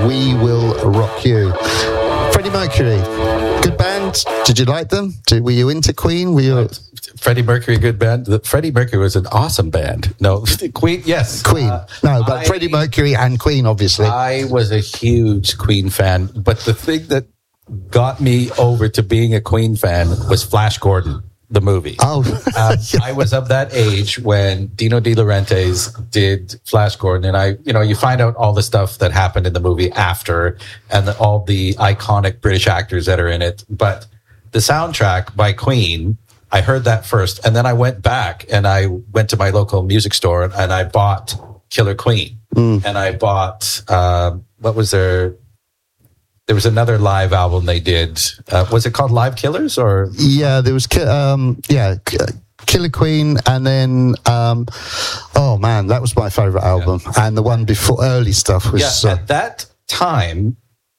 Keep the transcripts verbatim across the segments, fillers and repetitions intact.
We Will Rock You. Freddie Mercury, good band. Did you like them? Did, were you into Queen? Were you... Freddie Mercury, good band. The, Freddie Mercury was an awesome band. No, Queen, yes. Queen. Uh, no, but I, Freddie Mercury and Queen, obviously. I was a huge Queen fan, but the thing that got me over to being a Queen fan was Flash Gordon, the movie. Oh, um, yeah. I was of that age when Dino De Laurentiis did Flash Gordon, and I, you know, you find out all the stuff that happened in the movie after, and the, all the iconic British actors that are in it. But the soundtrack by Queen, I heard that first, and then I went back and I went to my local music store and I bought Killer Queen, mm. and I bought uh, what was there? There was another live album they did. Uh, was it called Live Killers or? Yeah, there was, um, yeah, Killer Queen, and then, um, oh man, that was my favorite album. Yeah. And the one before, early stuff was. Yeah, uh, at that time,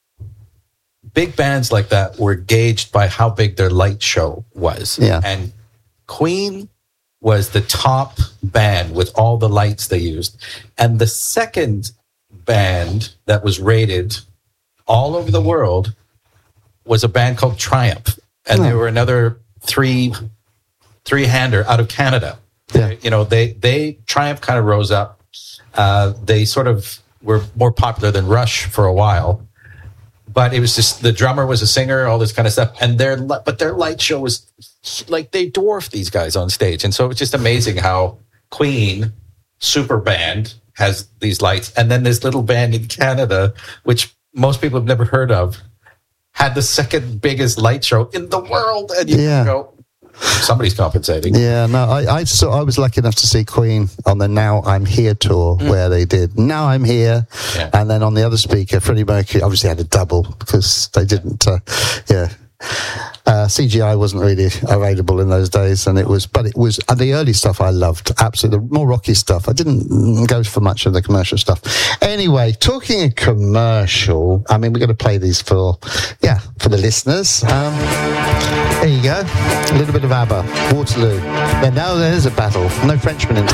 big bands like that were gauged by how big their light show was. Yeah. And Queen was the top band with all the lights they used. And the second band that was rated all over the world was a band called Triumph, and oh. they were another three three hander out of Canada. Yeah. You know, they they Triumph kind of rose up. Uh, they sort of were more popular than Rush for a while, but it was just the drummer was a singer, all this kind of stuff, and their but their light show was like they dwarfed these guys on stage, and so it's just amazing how Queen super band has these lights, and then this little band in Canada, which most people have never heard of, had the second biggest light show in the world. And you yeah. go, somebody's compensating. Yeah, no, I I, saw, I was lucky enough to see Queen on the Now I'm Here tour, mm. where they did Now I'm Here. Yeah. And then on the other speaker, Freddie Mercury obviously had a double because they didn't, uh, yeah. Uh, C G I wasn't really available in those days, and it was, but it was uh, the early stuff I loved, absolutely. The more rocky stuff. I didn't go for much of the commercial stuff. Anyway, talking of commercial, I mean, we're going to play these for, yeah, for the listeners. Um, there you go, a little bit of ABBA, Waterloo. Then now there's a battle. No Frenchman in